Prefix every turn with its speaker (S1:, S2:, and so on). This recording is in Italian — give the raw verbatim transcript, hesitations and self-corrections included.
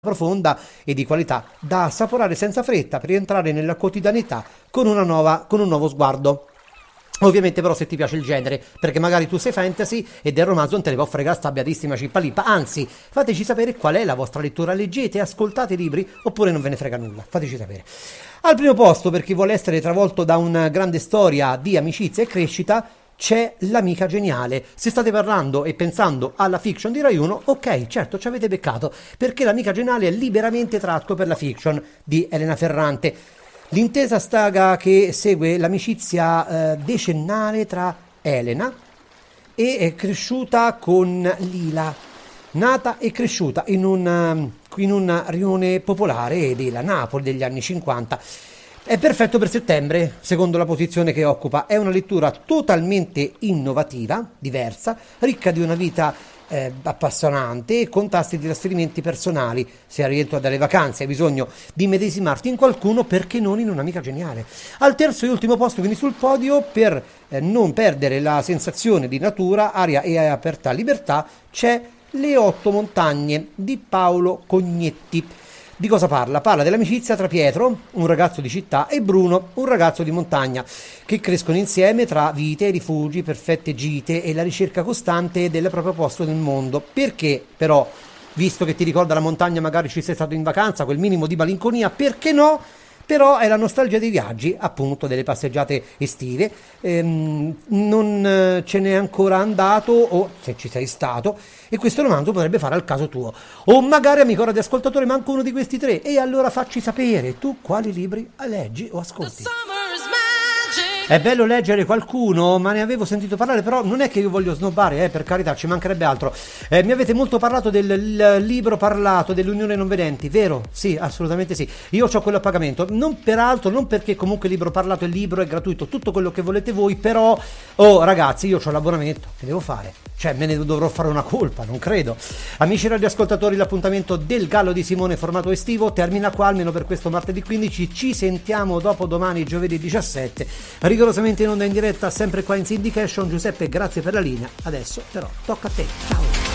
S1: profonda e di qualità da assaporare senza fretta per rientrare nella quotidianità con una nuova, con un nuovo sguardo. Ovviamente però se ti piace il genere, perché magari tu sei fantasy e del romanzo non te ne può fregare sta beatissima cippalippa, anzi fateci sapere qual è la vostra lettura, leggete, ascoltate i libri oppure non ve ne frega nulla, fateci sapere. Al primo posto, per chi vuole essere travolto da una grande storia di amicizia e crescita, c'è L'amica geniale. Se state parlando e pensando alla fiction di Rai uno, ok, certo, ci avete beccato, perché L'amica geniale è liberamente tratto per la fiction di Elena Ferrante. L'intesa saga che segue l'amicizia eh, decennale tra Elena e è cresciuta con Lila, nata e cresciuta in un, in un rione popolare della Napoli degli anni cinquanta. È perfetto per settembre, secondo la posizione che occupa. È una lettura totalmente innovativa, diversa, ricca di una vita eh, appassionante e con tasti di trasferimenti personali. Se hai rientro dalle vacanze, hai bisogno di medesimarti in qualcuno, perché non in un'amica geniale? Al terzo e ultimo posto, quindi sul podio, per eh, non perdere la sensazione di natura, aria e aperta libertà, c'è Le otto montagne di Paolo Cognetti. Di cosa parla? Parla dell'amicizia tra Pietro, un ragazzo di città, e Bruno, un ragazzo di montagna, che crescono insieme tra vite, rifugi, perfette gite e la ricerca costante del proprio posto nel mondo. Perché però, visto che ti ricorda la montagna, magari ci sei stato in vacanza, quel minimo di malinconia, perché no? Però è la nostalgia dei viaggi, appunto delle passeggiate estive, ehm, non eh, ce n'è ancora andato, o se ci sei stato, e questo romanzo potrebbe fare al caso tuo. O magari, amico radioascoltatore, manco uno di questi tre, e allora facci sapere, tu quali libri leggi o ascolti? È bello leggere qualcuno, ma ne avevo sentito parlare, però non è che io voglio snobbare, eh, per carità, ci mancherebbe altro. Eh, mi avete molto parlato del l- libro parlato dell'Unione Non Vedenti, vero? Sì, assolutamente sì. Io ho quello a pagamento, non peraltro, non perché comunque il libro parlato, il libro è gratuito, tutto quello che volete voi, però, oh ragazzi, io ho l'abbonamento, che devo fare? Cioè, me ne dovrò fare una colpa, non credo. Amici radioascoltatori, l'appuntamento del Gallo di Simone formato estivo termina qua, almeno per questo martedì quindici. Ci sentiamo dopo domani, giovedì diciassette, rigorosamente in onda in diretta, sempre qua in Syndication. Giuseppe, grazie per la linea. Adesso però tocca a te. Ciao.